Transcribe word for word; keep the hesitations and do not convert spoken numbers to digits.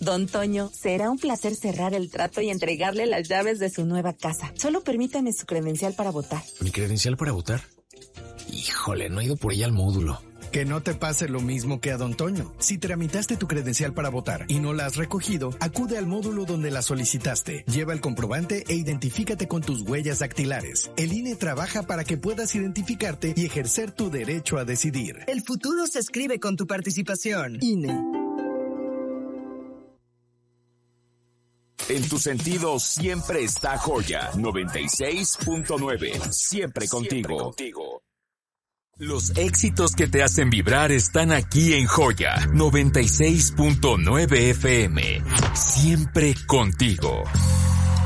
Don Toño, será un placer cerrar el trato y entregarle las llaves de su nueva casa. Solo permítame su credencial para votar. ¿Mi credencial para votar? Híjole, no he ido por ella al módulo. Que no te pase lo mismo que a Don Toño. Si tramitaste tu credencial para votar y no la has recogido, acude al módulo donde la solicitaste. Lleva el comprobante e identifícate con tus huellas dactilares. El I N E trabaja para que puedas identificarte y ejercer tu derecho a decidir. El futuro se escribe con tu participación. I N E. En tus sentidos siempre está Joya noventa y seis punto nueve. Siempre contigo. Siempre contigo. Los éxitos que te hacen vibrar están aquí en Joya noventa y seis punto nueve F M. Siempre contigo.